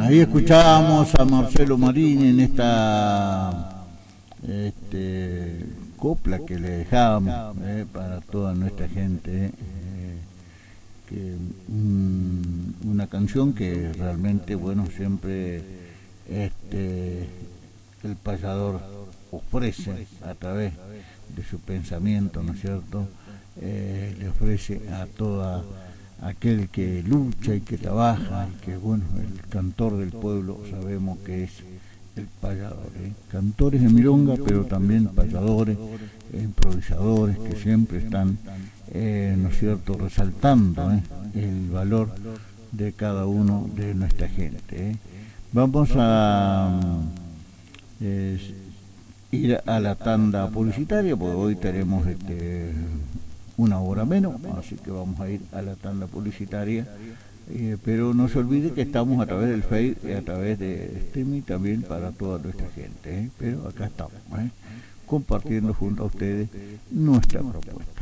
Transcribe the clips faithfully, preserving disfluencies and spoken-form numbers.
ahí escuchábamos a Marcelo Marini en esta este, copla que le dejábamos eh, para toda nuestra gente. Eh, que, um, una canción que realmente, bueno, siempre este, el payador ofrece a través de su pensamiento, ¿no es cierto? Eh, le ofrece a toda aquel que lucha y que trabaja, y que, bueno, el cantor del pueblo sabemos que es el payador, ¿eh? Cantores de milonga, pero también payadores, eh, improvisadores que siempre están, eh, ¿no es cierto?, resaltando ¿eh? el valor de cada uno de nuestra gente. ¿eh? Vamos a eh, ir a la tanda publicitaria, porque hoy tenemos este una hora menos, así que vamos a ir a la tanda publicitaria, eh, pero no se olvide que estamos a través del Facebook y a través de streaming también para toda nuestra gente, ¿eh? Pero acá estamos, ¿eh? compartiendo junto a ustedes nuestra propuesta.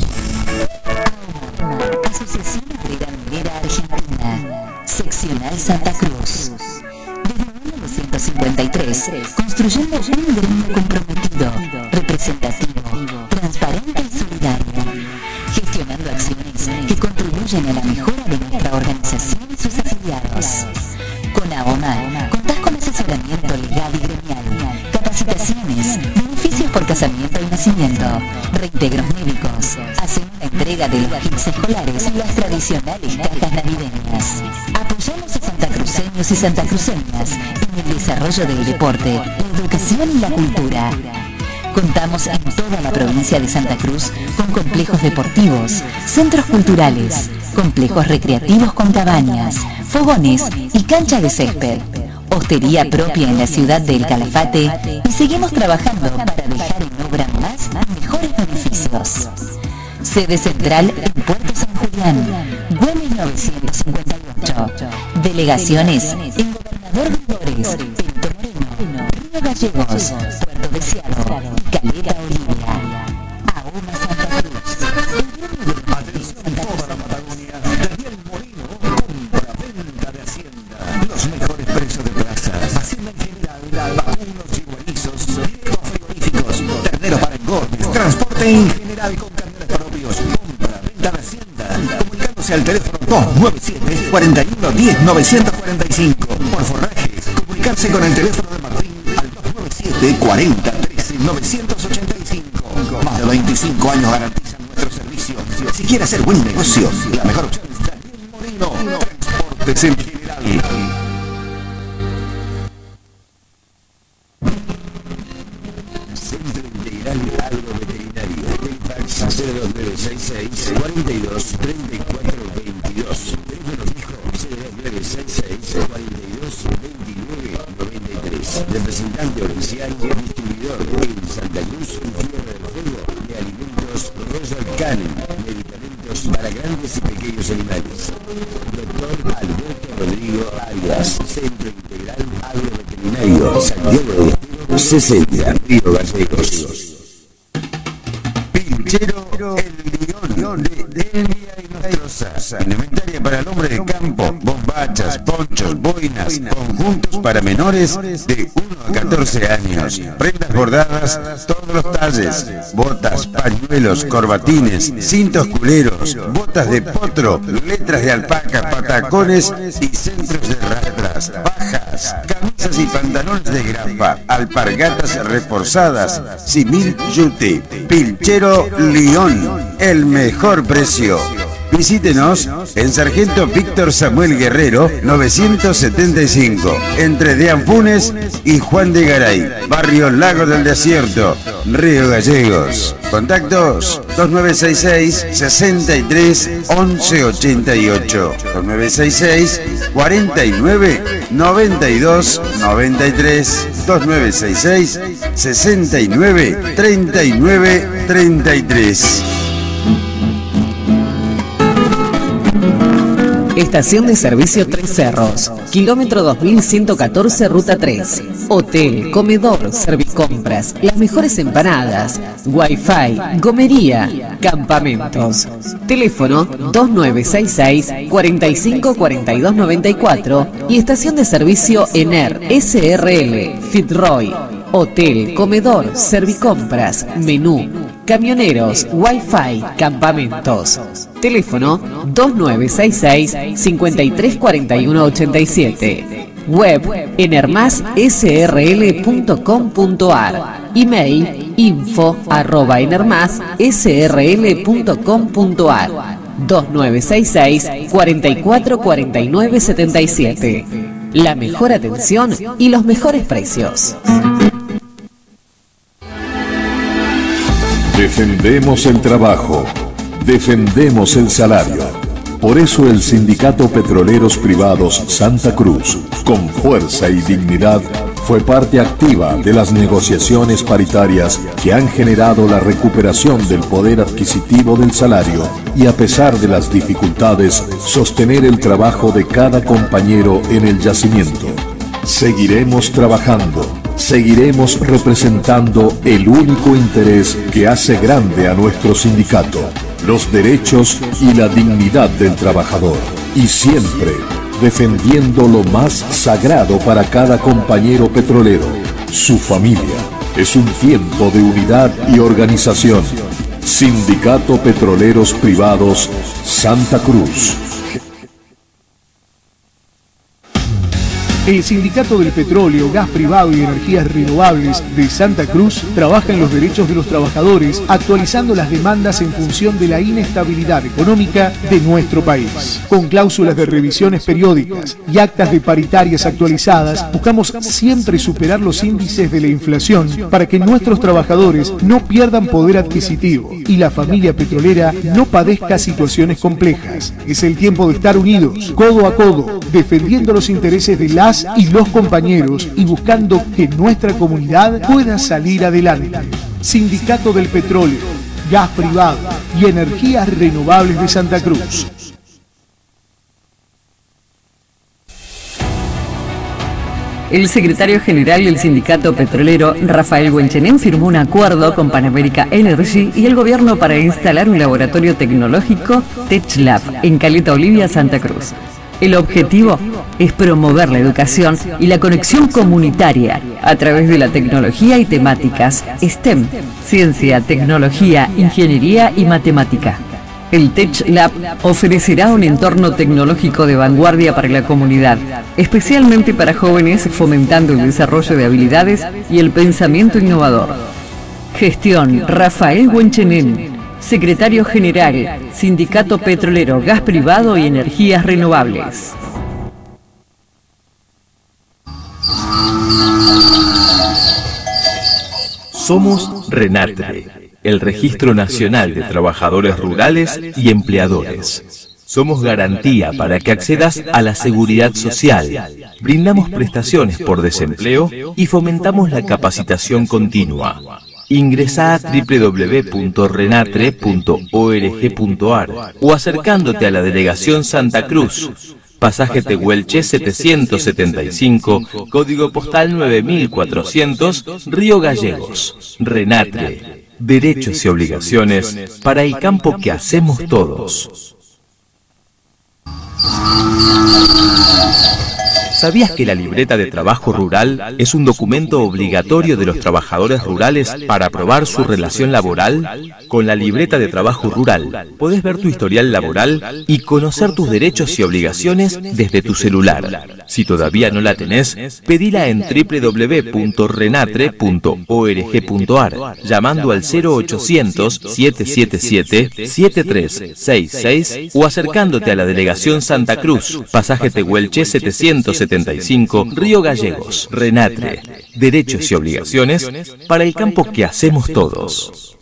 Asociación Obrera Minera Argentina, Seccional Santa Cruz. Desde mil novecientos cincuenta y tres, construyendo un gremio comprometido, representativo, transparente y solidario, gestionando acciones que contribuyen a la mejora de nuestra organización y sus afiliados. Con AOMA contás con asesoramiento legal y gremial, capacitaciones, beneficios por casamiento y nacimiento, reintegros médicos, hacen una entrega de los kits escolares y las tradicionales cajas navideñas. Apoyamos a santacruceños y santacruceñas en el desarrollo del deporte, la educación y la cultura. Contamos en toda la provincia de Santa Cruz con complejos deportivos, centros culturales, complejos recreativos con cabañas, fogones y cancha de césped, hostería propia en la ciudad de El Calafate, y seguimos trabajando para dejar en obra más y mejores beneficios. Sede central en Puerto San Julián, Güemes novecientos cincuenta y ocho. Delegaciones en Gobernador Flores, Perito Moreno, Río Gallegos, Puerto Deseado y Caleta Olivia. AOMA Santa Cruz. Atención toda la Patagonia. Daniel Moreno, compra-venta de Hacienda. Los mejores precios de plaza. Hacienda en general, vacunos y guarizos, directos frigoríficos, terneros para engordes, transporte en general con camiones propios. Compra-venta de Hacienda. Comunicándose al teléfono dos nueve siete, cuatro uno, diez, novecientos cuarenta y cinco. Por forrajes, comunicarse con el teléfono de Martín al dos nueve siete, cuarenta, trece, novecientos ochenta y cinco. Más de veinticinco años garantizan nuestro servicio. Si quiere hacer buen negocio, la mejor opción es Daniel Moreno. Transportes en general. Centro Integral Agroveterinario. Fax cero dos nueve seis seis, cuarenta y dos, treinta y cuatro veintidós. Teléfono fijo cero dos nueve seis seis, cuarenta y dos, veintinueve noventa y tres. Representante oficial y distribuidor en Santa Cruz y Tierra del Fuego de alimentos Royal Canin, medicamentos para grandes y pequeños animales. Doctor Alberto Rodrigo Arias, Centro Integral Agroveterinario, Santiago del Estero sesenta, Río Gallegos. Pinchero El León de Delia y Nostrosa. Indumentaria para el hombre de campo, bombachas, ponchos, boinas, conjuntos para menores de uno a catorce años. Prendas bordadas, todos los talles, botas, pañuelos, corbatines, cintos culeros, botas de potro, letras de alpaca, patacones y centros de rastras, bajas, camisas y pantalones de grapa, alpargatas reforzadas, simil yute. Pinchero León, el mejor precio. Visítenos en Sargento Víctor Samuel Guerrero novecientos setenta y cinco, entre Deanfunes y Juan de Garay, barrio Lago del Desierto, Río Gallegos. Contactos dos nueve seis seis, sesenta y tres, once ochenta y ocho, dos nueve seis seis, cuarenta y nueve, noventa y dos, noventa y tres, dos nueve seis seis, sesenta y nueve, treinta y nueve, treinta y tres. Estación de servicio Tres Cerros, kilómetro dos mil ciento catorce, ruta tres. Hotel, comedor, servicompras, las mejores empanadas, wifi, gomería, campamentos. Teléfono dos nueve seis seis, cuatro cinco cuatro dos nueve cuatro y estación de servicio Ener S R L, Fitzroy. Hotel, comedor, servicompras, menú, camioneros, wifi, campamentos. Teléfono dos nueve seis seis, cinco tres cuatro uno ocho siete. Web enermas s r l punto com punto a r. Email info arroba enermas s r l punto com punto a r. dos nueve seis seis, cuatro cuatro cuatro nueve siete siete. La mejor atención y los mejores precios. Defendemos el trabajo, defendemos el salario. Por eso el Sindicato Petroleros Privados Santa Cruz, con fuerza y dignidad, fue parte activa de las negociaciones paritarias que han generado la recuperación del poder adquisitivo del salario y, a pesar de las dificultades, sostener el trabajo de cada compañero en el yacimiento. Seguiremos trabajando. Seguiremos representando el único interés que hace grande a nuestro sindicato, los derechos y la dignidad del trabajador, y siempre defendiendo lo más sagrado para cada compañero petrolero, su familia. Es un tiempo de unidad y organización. Sindicato Petroleros Privados Santa Cruz. El Sindicato del Petróleo, Gas Privado y Energías Renovables de Santa Cruz trabaja en los derechos de los trabajadores, actualizando las demandas en función de la inestabilidad económica de nuestro país. Con cláusulas de revisiones periódicas y actas de paritarias actualizadas, buscamos siempre superar los índices de la inflación para que nuestros trabajadores no pierdan poder adquisitivo y la familia petrolera no padezca situaciones complejas. Es el tiempo de estar unidos, codo a codo, defendiendo los intereses de las y los compañeros y buscando que nuestra comunidad pueda salir adelante. Sindicato del Petróleo, Gas Privado y Energías Renovables de Santa Cruz. El secretario general del Sindicato Petrolero, Rafael Huenchenén, firmó un acuerdo con Pan America Energy y el gobierno para instalar un laboratorio tecnológico TechLab en Caleta Olivia, Santa Cruz. El objetivo es promover la educación y la conexión comunitaria a través de la tecnología y temáticas STEM, ciencia, tecnología, ingeniería y matemática. El TechLab ofrecerá un entorno tecnológico de vanguardia para la comunidad, especialmente para jóvenes, fomentando el desarrollo de habilidades y el pensamiento innovador. Gestión Rafael Huenchenén, Secretario General, Sindicato Petrolero, Gas Privado y Energías Renovables. Somos RENATRE, el Registro Nacional de Trabajadores Rurales y Empleadores. Somos garantía para que accedas a la seguridad social. Brindamos prestaciones por desempleo y fomentamos la capacitación continua. Ingresá a doble u doble u doble u punto renatre punto org punto a r o acercándote a la Delegación Santa Cruz, Pasaje Tehuelche setecientos setenta y cinco, Código Postal nueve mil cuatrocientos, Río Gallegos. RENATRE, derechos y obligaciones para el campo que hacemos todos. ¿Sabías que la libreta de trabajo rural es un documento obligatorio de los trabajadores rurales para aprobar su relación laboral? Con la libreta de trabajo rural podés ver tu historial laboral y conocer tus derechos y obligaciones desde tu celular. Si todavía no la tenés, pedila en doble u doble u doble u punto renatre punto org punto a r, llamando al cero ochocientos, siete siete siete, siete tres seis seis o acercándote a la Delegación Santa Cruz, Pasaje Tehuelche setecientos setenta y cinco, Río Gallegos. RENATRE, derechos y obligaciones para el campo que hacemos todos.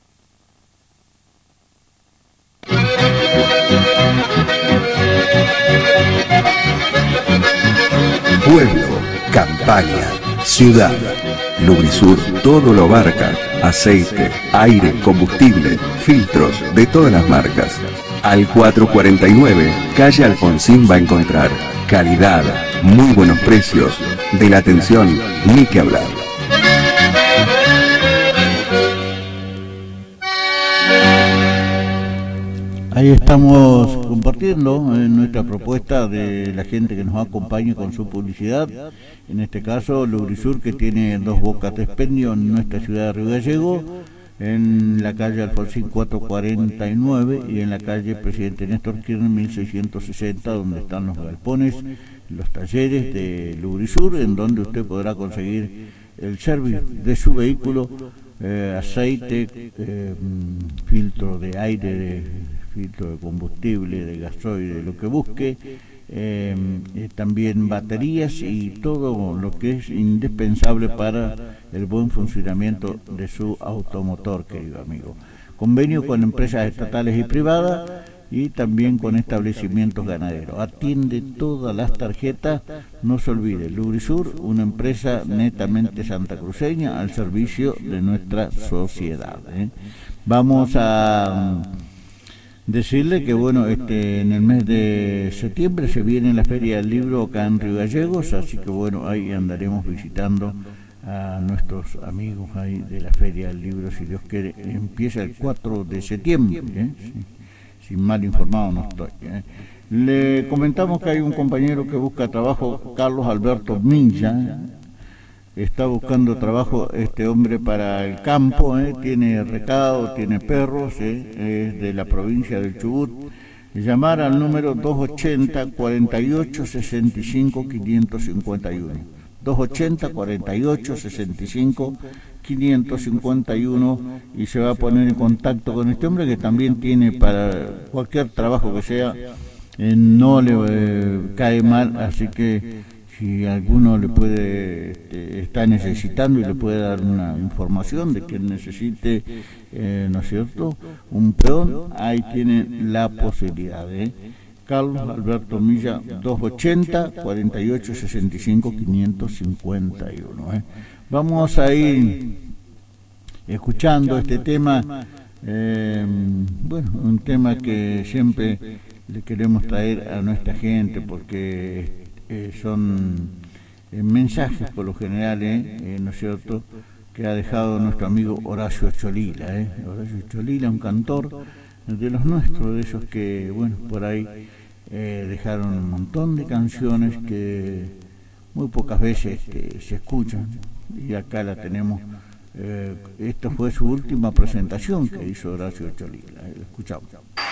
Pueblo, campaña, ciudad. Lubrisur todo lo abarca. Aceite, aire, combustible, filtros de todas las marcas. Al cuatro cuarenta y nueve, calle Alfonsín va a encontrar calidad, muy buenos precios, de la atención ni que hablar. Ahí estamos compartiendo en nuestra propuesta de la gente que nos acompaña con su publicidad. En este caso, Lubrisur, que tiene dos bocas de expendio en nuestra ciudad de Río Gallego, en la calle Alfonsín cuatrocientos cuarenta y nueve y en la calle Presidente Néstor Kirchner mil seiscientos sesenta, donde están los galpones, los talleres de Lubrisur, en donde usted podrá conseguir el servicio de su vehículo, eh, aceite, eh, filtro de aire, de, filtro de combustible, de gasoil, de lo que busque, eh, eh, también baterías y todo lo que es indispensable para el buen funcionamiento de su automotor, querido amigo. Convenio con empresas estatales y privadas y también con establecimientos ganaderos. Atiende todas las tarjetas, no se olvide, Lubrisur, una empresa netamente santacruceña al servicio de nuestra sociedad, ¿eh? Vamos a decirle que bueno, este en el mes de septiembre se viene la Feria del Libro acá en Río Gallegos, así que bueno, ahí andaremos visitando a nuestros amigos ahí de la Feria del Libro, si Dios quiere. Empieza el cuatro de septiembre, ¿eh? Sí, si mal informado no estoy, ¿eh? Le comentamos que hay un compañero que busca trabajo, Carlos Alberto Mincha, está buscando trabajo este hombre para el campo, ¿eh? Tiene recado, tiene perros, ¿eh? Es de la provincia del Chubut. Llamar al número dos ochenta, cuarenta y ocho, sesenta y cinco, quinientos cincuenta y uno. dos ochenta, cuarenta y ocho, sesenta y cinco, quinientos cincuenta y uno, y se va a poner en contacto con este hombre que también tiene para cualquier trabajo que sea, eh, no le eh, cae mal, así que si alguno le puede, este, está necesitando y le puede dar una información de que necesite, eh, ¿no es cierto?, un peón, ahí tiene la posibilidad, ¿eh? Carlos Alberto Milla, dos ochenta, cuarenta y ocho, sesenta y cinco, quinientos cincuenta y uno, ¿eh? Vamos a ir escuchando este tema, eh, bueno, un tema que siempre le queremos traer a nuestra gente porque Eh, son eh, mensajes por lo general, eh, eh, ¿no es cierto?, que ha dejado nuestro amigo Horacio Cholila, eh. Horacio Cholila, un cantor de los nuestros, de esos que, bueno, por ahí eh, dejaron un montón de canciones que muy pocas veces eh, se escuchan, y acá la tenemos. Eh, esta fue su última presentación que hizo Horacio Cholila, eh, lo escuchamos.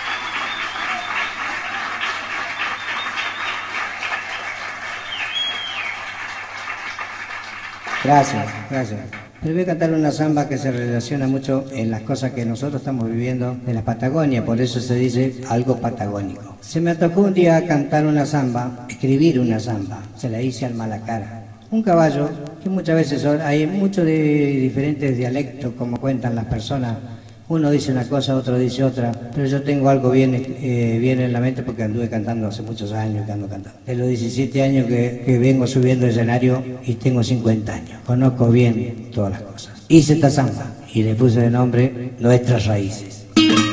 Gracias, gracias. Les voy a cantar una samba que se relaciona mucho en las cosas que nosotros estamos viviendo en la Patagonia, por eso se dice algo patagónico. Se me tocó un día cantar una samba, escribir una samba, se la hice al Malacara. Un caballo, que muchas veces son, hay muchos de diferentes dialectos, como cuentan las personas. Uno dice una cosa, otro dice otra, pero yo tengo algo bien, eh, bien en la mente porque anduve cantando hace muchos años que ando cantando. De los diecisiete años que, que vengo subiendo el escenario y tengo cincuenta años. Conozco bien todas las cosas. Hice esta samba y le puse de nombre Nuestras Raíces.